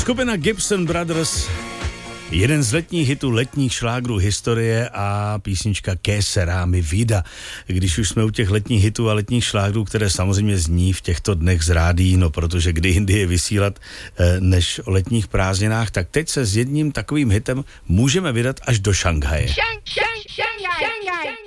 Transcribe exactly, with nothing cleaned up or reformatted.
Skupina Gibson Brothers, jeden z letních hitů, letních šlágrů historie a písnička Que será mi vida. Když už jsme u těch letních hitů a letních šlágrů, které samozřejmě zní v těchto dnech z rádií, no protože kdy jindy je vysílat eh, než o letních prázdninách, tak teď se s jedním takovým hitem můžeme vydat až do Šanghaje. Šang, šang, Šanghaj, Šanghaj.